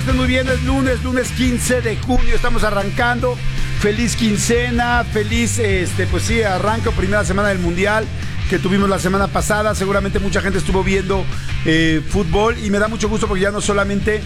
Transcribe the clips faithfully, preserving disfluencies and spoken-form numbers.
Estén muy bien, es lunes, lunes quince de junio, estamos arrancando. Feliz quincena, feliz, este, pues sí, arranco, primera semana del Mundial que tuvimos la semana pasada. Seguramente mucha gente estuvo viendo eh, fútbol y me da mucho gusto porque ya no solamente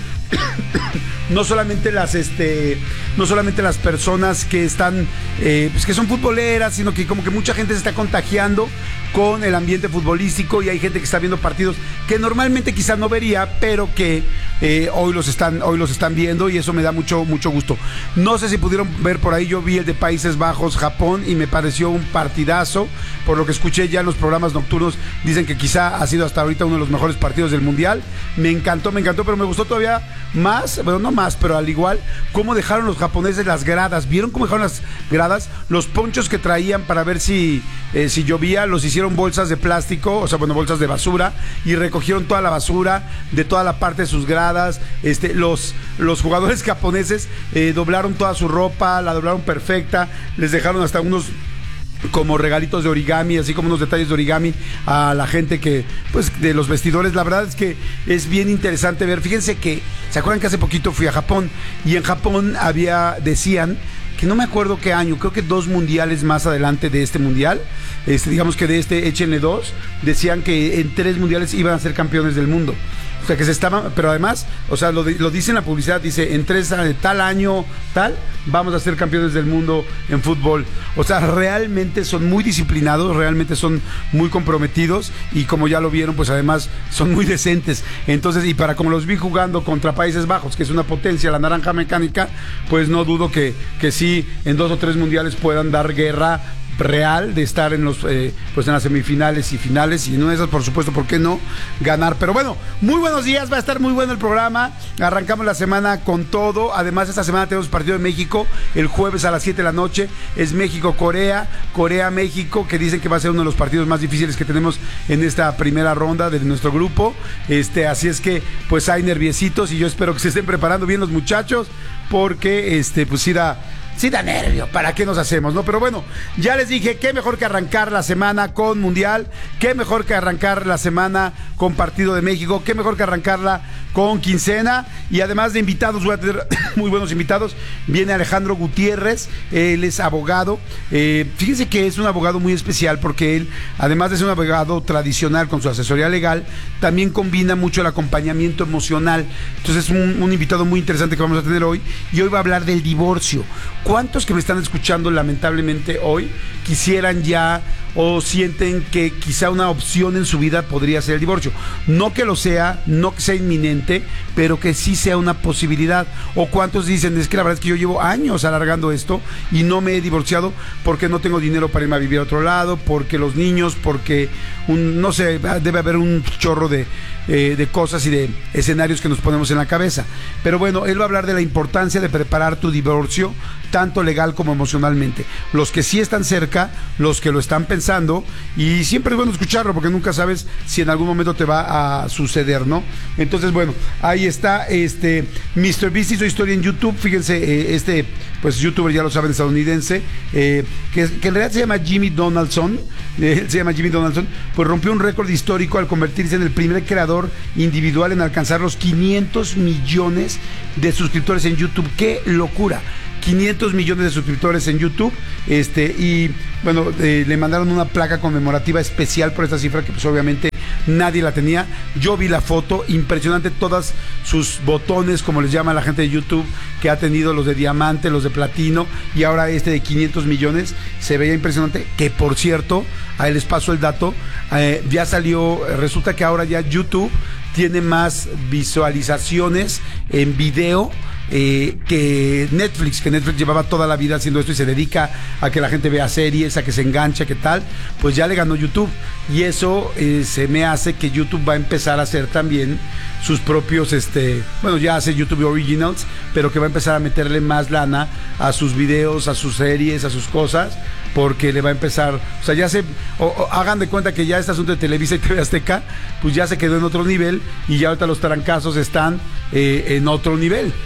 no solamente las este no solamente las personas que están eh, pues que son futboleras, sino que como que mucha gente se está contagiando con el ambiente futbolístico y hay gente que está viendo partidos que normalmente quizás no vería, pero que eh, hoy los están hoy los están viendo y eso me da mucho mucho gusto. No sé si pudieron ver por ahí, yo vi el de Países Bajos, Japón y me pareció un partidazo. Por lo que escuché ya en los programas nocturnos, dicen que quizá ha sido hasta ahorita uno de los mejores partidos del Mundial. Me encantó, me encantó, pero me gustó todavía más, bueno, no más, pero al igual, cómo dejaron los japoneses las gradas. ¿Vieron cómo dejaron las gradas? Los ponchos que traían para ver si, eh, si llovía, los hicieron bolsas de plástico, o sea, bueno, bolsas de basura, y recogieron toda la basura de toda la parte de sus gradas. Este, los, los jugadores japoneses eh, doblaron toda su ropa, la doblaron perfecta, les dejaron hasta unos como regalitos de origami, así como unos detalles de origami a la gente que, pues, de los vestidores. La verdad es que es bien interesante ver. Fíjense que, ¿se acuerdan que hace poquito fui a Japón? Y en Japón había, decían, que no me acuerdo qué año, creo que dos mundiales más adelante de este mundial, este, digamos que de este échenle dos, decían que en tres mundiales iban a ser campeones del mundo. O sea, que se estaban, pero además, o sea, lo, lo dice en la publicidad, dice, en tres, tal año, tal, vamos a ser campeones del mundo en fútbol. O sea, realmente son muy disciplinados, realmente son muy comprometidos y como ya lo vieron, pues además son muy decentes. Entonces, y para como los vi jugando contra Países Bajos, que es una potencia, la naranja mecánica, pues no dudo que, que sí, en dos o tres mundiales puedan dar guerra real de estar en los eh, pues en las semifinales y finales, y en una de esas, por supuesto, ¿por qué no ganar? Pero bueno, muy buenos días, va a estar muy bueno el programa. Arrancamos la semana con todo. Además, esta semana tenemos partido de México el jueves a las siete de la noche. Es México-Corea, Corea-México, que dicen que va a ser uno de los partidos más difíciles que tenemos en esta primera ronda de nuestro grupo. Este, así es que pues hay nerviecitos y yo espero que se estén preparando bien los muchachos, porque este pues sí da Sí da nervio, ¿para qué nos hacemos, no? Pero bueno, ya les dije, qué mejor que arrancar la semana con Mundial, qué mejor que arrancar la semana con Partido de México, qué mejor que arrancarla con quincena, y además de invitados, voy a tener muy buenos invitados. Viene Alejandro Gutiérrez, él es abogado, eh, fíjense que es un abogado muy especial porque él, además de ser un abogado tradicional con su asesoría legal, también combina mucho el acompañamiento emocional. Entonces es un, un invitado muy interesante que vamos a tener hoy, y hoy va a hablar del divorcio. ¿Cuántos que me están escuchando lamentablemente hoy quisieran ya o sienten que quizá una opción en su vida podría ser el divorcio? No que lo sea, no que sea inminente, pero que sí sea una posibilidad. ¿O cuántos dicen, es que la verdad es que yo llevo años alargando esto y no me he divorciado porque no tengo dinero para irme a vivir a otro lado, porque los niños, porque un, no sé, debe haber un chorro de, eh, de cosas y de escenarios que nos ponemos en la cabeza? Pero bueno, él va a hablar de la importancia de preparar tu divorcio, tanto legal como emocionalmente. Los que sí están cerca, los que lo están pensando, y siempre es bueno escucharlo porque nunca sabes si en algún momento te va a suceder, ¿no? Entonces, bueno, ahí está este míster Beast hizo historia en YouTube. Fíjense, eh, este pues youtuber, ya lo saben, estadounidense, eh, que, que en realidad se llama Jimmy Donaldson, eh, él se llama Jimmy Donaldson, pues rompió un récord histórico al convertirse en el primer creador individual en alcanzar los quinientos millones de suscriptores en YouTube. ¡Qué locura! quinientos millones de suscriptores en YouTube, este, y bueno, eh, le mandaron una placa conmemorativa especial por esta cifra que pues obviamente nadie la tenía. Yo vi la foto, impresionante, todos sus botones, como les llama la gente de YouTube, que ha tenido los de diamante, los de platino, y ahora este de quinientos millones, se veía impresionante. Que por cierto, ahí les paso el dato, eh, ya salió, resulta que ahora ya YouTube tiene más visualizaciones en video Eh, que Netflix, que Netflix llevaba toda la vida haciendo esto y se dedica a que la gente vea series, a que se enganche, que tal, pues ya le ganó YouTube, y eso eh, se me hace que YouTube va a empezar a hacer también sus propios, este, bueno, ya hace YouTube Originals, pero que va a empezar a meterle más lana a sus videos, a sus series, a sus cosas, porque le va a empezar, o sea, ya se, o, o, hagan de cuenta que ya este asunto de Televisa y T V Azteca, pues ya se quedó en otro nivel, y ya ahorita los trancazos están eh, en otro nivel.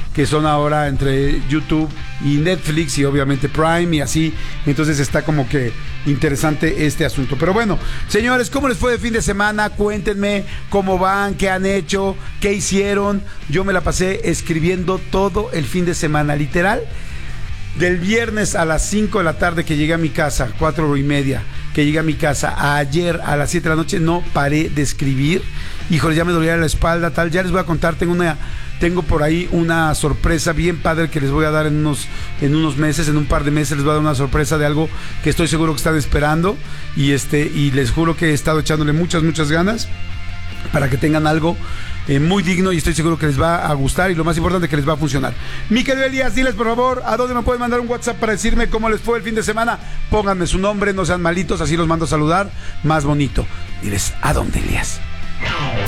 que son ahora entre YouTube y Netflix y obviamente Prime y así. Entonces está como que interesante este asunto. Pero bueno, señores, ¿cómo les fue de fin de semana? Cuéntenme cómo van, qué han hecho, qué hicieron. Yo me la pasé escribiendo todo el fin de semana, literal. Del viernes a las cinco de la tarde que llegué a mi casa, cuatro y media, que llegué a mi casa, a ayer a las siete de la noche, no paré de escribir. Híjole, ya me dolía la espalda, tal. Ya les voy a contar, tengo una, tengo por ahí una sorpresa bien padre que les voy a dar en unos, en unos meses, en un par de meses les voy a dar una sorpresa de algo que estoy seguro que están esperando. Y este, y les juro que he estado echándole muchas, muchas ganas para que tengan algo eh, muy digno y estoy seguro que les va a gustar y lo más importante que les va a funcionar. Mi querido Elías, diles por favor a dónde me pueden mandar un WhatsApp para decirme cómo les fue el fin de semana. Pónganme su nombre, no sean malitos, así los mando a saludar más bonito. Diles, ¿a dónde, Elías?